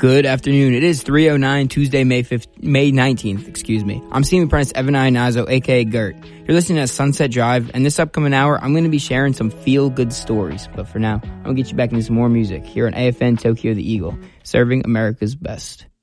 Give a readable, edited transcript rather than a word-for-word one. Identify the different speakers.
Speaker 1: Good afternoon. It is 3:09 Tuesday, May 19th, excuse me. I'm Senior Apprentice Evan Ionazo, aka Gert. You're listening to Sunset Drive, and this upcoming hour, I'm going to be sharing some feel-good stories. But for now, I'm going to get you back into some more music here on AFN Tokyo the Eagle, serving America's best.